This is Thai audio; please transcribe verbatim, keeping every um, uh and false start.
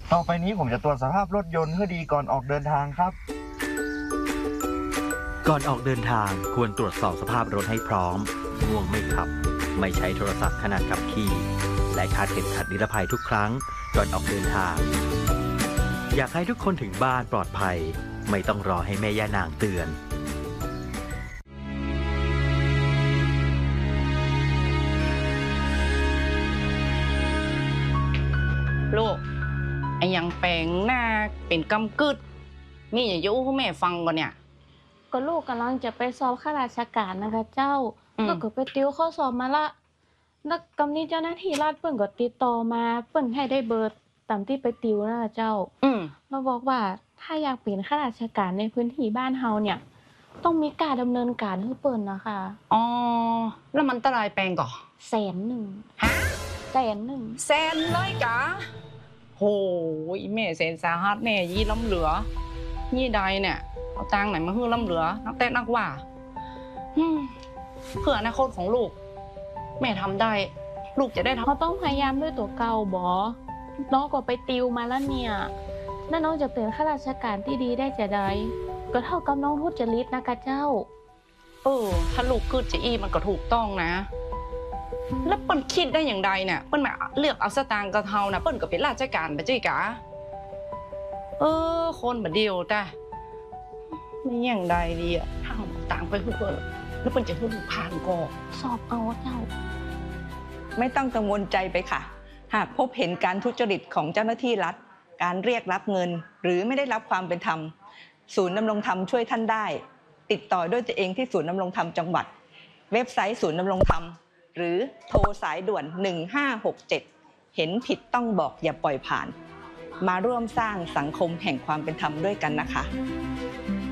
ต่อไปนี้ผมจะตรวจสภาพรถยนต์ให้ดีก่อนออกเดินทางครับก่อนออกเดินทางควรตรวจสอบสภาพรถให้พร้อมง่วงไม่ขับไม่ใช้โทรศัพท์ขณะขับขี่และคาดเข็มขัดนิรภัยทุกครั้งก่อนออกเดินทางอยากให้ทุกคนถึงบ้านปลอดภัยไม่ต้องรอให้แม่ย่านางเตือนลูกไอ้ยังแปลงหน้าเป็นกำกึดมีอย่ายุให้แม่ฟังก่อนเนี่ยก็ลูกกำลังจะไปสอบข้าราชการนะคะเจ้าแล้วก็ไปติวข้อสอบมาละแล้วกำนี้เจ้าหน้าที่รัฐเปิ้นก็ติดต่อมาเปิ้นให้ได้เบอร์ตามที่ไปติวนะเจ้าเราบอกว่าถ้าอยากเป็นข้าราชการในพื้นที่บ้านเฮาเนี่ยต้องมีการดำเนินการให้เปิ้นนะคะอ๋อแล้วมันตรายแปลงก่อแสนหนึ่งฮะแสนหนึ่งแสนเลยกะโหยแม่แสนสาหัสแม่ยี่ล้ำเหลือยี่ใดเนี่ยเอาตังไหนมาฮื้อล้ำเหลือนักเต้นนักว่าเพื่ออนาคตของลูกแม่ทำได้ลูกจะได้ทำเขาต้องพยายามด้วยตัวเก่าบอน้องก็ไปติวมาแล้วเนี่ยแล้วน้องจะเป็นข้าราชการที่ดีได้จะได้ก็เท่ากับน้องทุจริตนะคะเจ้าเออถ้าลูกคืดจะอีมันก็ถูกต้องนะแล้วเปิ้ลคิดได้อย่างใดเนี่ยเปิ้ลมาเลือกเอาสตางค์กระเทานะเปิ้ลก็เป็นราชการไปจี้กะเออคนแบบเดียวแต่ไม่อย่างใดดีอะถ้าเอาตังค์ไปเพื่อแล้วเปิ้ลจะเพื่อลูกผ่านก็สอบเอาเจ้าไม่ต้องกังวลใจไปค่ะหากพบเห็นการทุจริตของเจ้าหน้าที่รัฐการเรียกรับเงินหรือไม่ได้รับความเป็นธรรมศูนย์ดำรงธรรมช่วยท่านได้ติดต่อด้วยตัวเองที่ศูนย์ดำรงธรรมจังหวัดเว็บไซต์ศูนย์ดำรงธรรมหรือโทรสายด่วนหนึ่งห้าหกเจ็ดเห็นผิดต้องบอกอย่าปล่อยผ่านมาร่วมสร้างสังคมแห่งความเป็นธรรมด้วยกันนะคะ